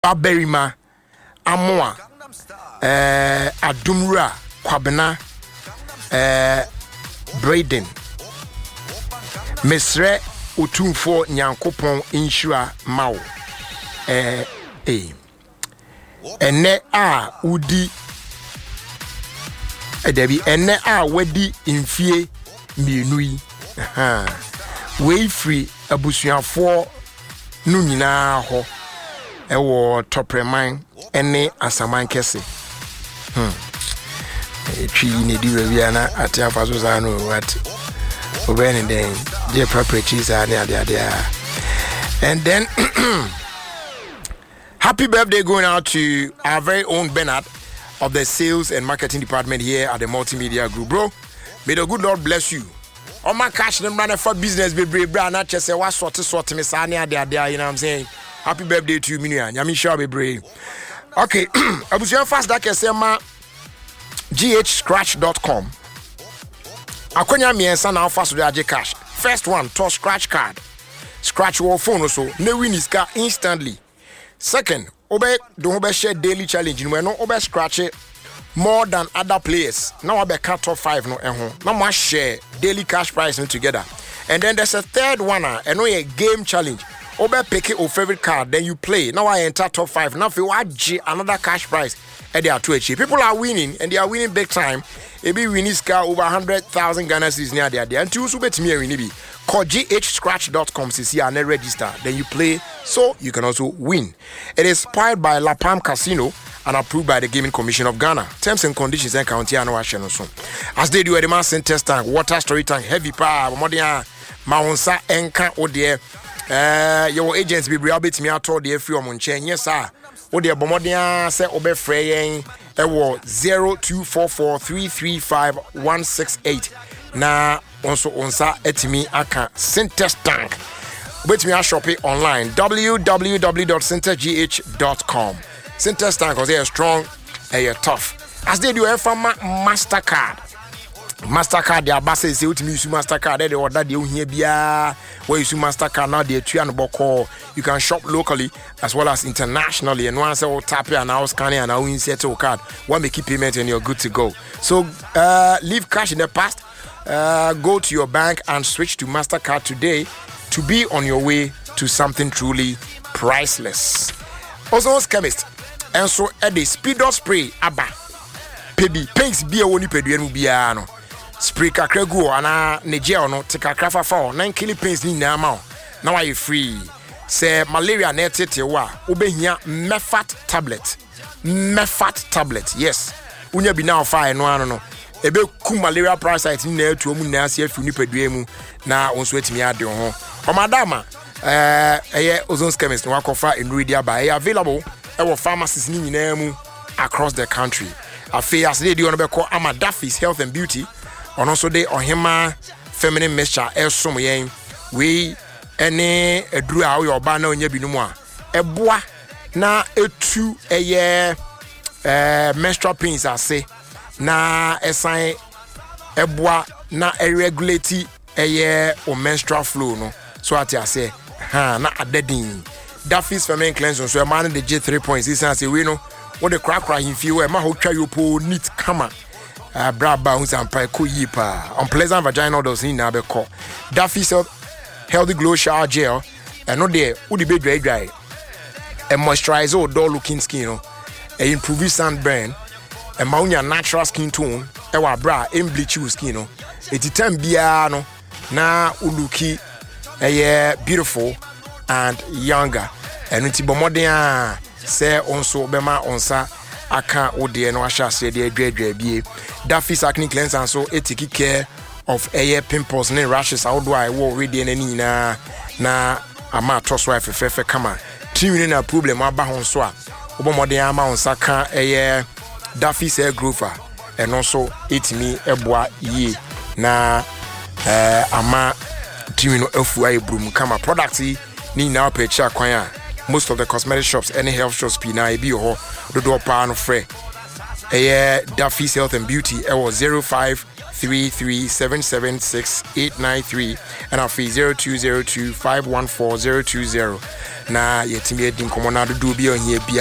Baberima Amoa Adumra Kwabena Braden Mesre Utumfo Nyankopon Insura Mao ene a udi edebi ene a wadi mfie mienu yi we free abusuafo no nyina ho ewo topreman ene asaman kese twi ne di bia na ate afaso za no what obeni den the properties are there. And then happy birthday going out to our very own Bernard of the sales and marketing department here at the Multimedia Group. Bro, may the good Lord bless you. All my cash them running for business be brave, not just say what sort me sanya there, you know what I'm saying? Happy birthday to you, Minian. Yami sure be brave. Okay, I was your fast that say ma ghscratch.com. Akonya miensa na offer so dey cash. First one, to scratch card. Scratch your phone also. No win is car instantly. Second, don't share daily challenge. We no obe scratch it more than other players. Now I be cut top 5 no Now must share daily cash prize together. And then there's a third one, and a game challenge. Obe pick your favorite card, then you play. Now I enter top 5. Now if you watch another cash prize, and they are too cheap. People are winning, and they are winning big time. Maybe winning scar over 100,000 Ghana cedis near there. And two subet me winibi. Call ghscratch.com CC and register. Then you play, so you can also win. It is powered by La Palm Casino and approved by the Gaming Commission of Ghana. Terms and conditions and county and no soon. As they do at the man test tank, water storage tank, heavy power, modia, maunsa, enka, or dear. Your agents be able to me out all the free on chain. Yes, sir. O de bomodia se obe freying ewo 0244335168 na onso onsa etimi aka Syntex tank bet me shop it online www.syntexgh.com. Syntex tank cause they are strong and you're tough as they do from Mastercard their bosses say to me use Mastercard they order the here bia where you use Mastercard now they three and boko you can shop locally as well as internationally and once you tap here and now scan and now insert your card one make payment and you're good to go. So leave cash in the past, go to your bank and switch to Mastercard today to be on your way to something truly priceless. Ozon's Chemist and so at the Speedo spray aba pebi paints be a woni peduenu bia no spray kakra gu ana ne gel no te kakra fa 9 kilo paints ni na ma now are you free say malaria na tete wa obehia mefat tablet yes unya bi na fa no ano no ebe ku malaria parasite ni na atuo mu na ase afi ni peduemu na onso atimi ade ho o madama eye Ozon's Chemist no akofa ingredient ba available our pharmacies ni nyina mu across the country. Affairs they do on beko ama Daffy's Health and Beauty on also they ohima feminine mixture elsom yen we any edru a your ba na onya binumu a eboa na etu eye menstrual pains ase na esan eboa na regulate eye o menstrual flow no so ati ase na adedin Daffy's feminine cleanse so e man the J3.6 say we no what the crack him feel ma ho twa yo po neat kama braba hu sampai ko yipa unpleasant vaginal odors ni na be ko Daffy's healthy glow shower gel and no there udi be dry and moisturize or dull looking skin no and improve sunburn and ma unya natural skin tone e wa bra em bleach your skin no etitam bia no na uluki beautiful and younger and nti bomoden say onso bema onsa aka ode no ahya se de adwadwa bie Daffy's acne cleanse and so it take care of pimples and rashes outdo I wo ready na ama to so afefe kama timi na problem aba ho so a obomoden ama onsa ka Daffy's hair growth and also etimi eboa ye na ama timi no afu ayi brum kama product ni na opecha kwan a most of the cosmetic shops any health shops na e bi ho do pa no frɛ Daffy's Health and Beauty 05 033776893 and afei 0202514020 na yetimi edi nkomo na do bi ohia bia